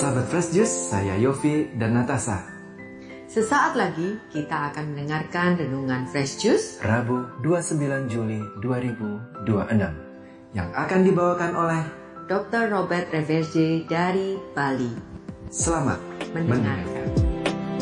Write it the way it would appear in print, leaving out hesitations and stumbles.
sahabat Fresh Juice, saya Yofi dan Natasha. Sesaat lagi kita akan mendengarkan renungan Fresh Juice Rabu 29 Juli 2026 yang akan dibawakan oleh Dr. Robert Reverje dari Bali. Selamat Mendengarkan.